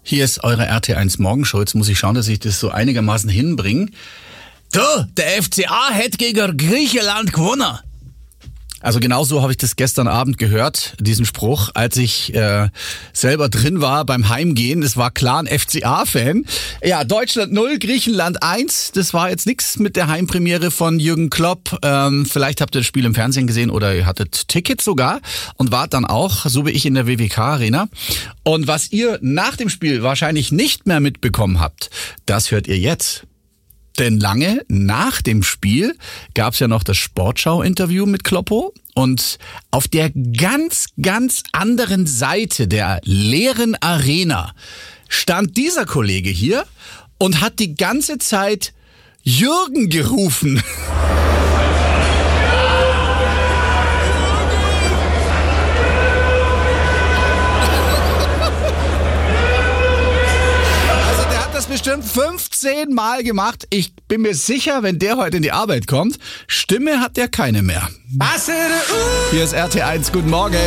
Hier ist eure RT1 Morgenshow. Jetzt muss ich schauen, dass ich das so einigermaßen hinbringe. Du, der FCA hätte gegen Griechenland gewonnen. Also genau so habe ich das gestern Abend gehört, diesen Spruch, als ich selber drin war beim Heimgehen. Das war klar ein FCA-Fan. Ja, Deutschland 0, Griechenland 1. Das war jetzt nichts mit der Heimpremiere von Jürgen Klopp. Vielleicht habt ihr das Spiel im Fernsehen gesehen oder ihr hattet Tickets sogar und wart dann auch, so wie ich, in der WWK-Arena. Und was ihr nach dem Spiel wahrscheinlich nicht mehr mitbekommen habt, das hört ihr jetzt. Denn lange nach dem Spiel gab's ja noch das Sportschau-Interview mit Kloppo und auf der ganz, ganz anderen Seite der leeren Arena stand dieser Kollege hier und hat die ganze Zeit Jürgen gerufen. Bestimmt 15 Mal gemacht. Ich bin mir sicher, wenn der heute in die Arbeit kommt, Stimme hat der keine mehr. Hier ist RT1, guten Morgen.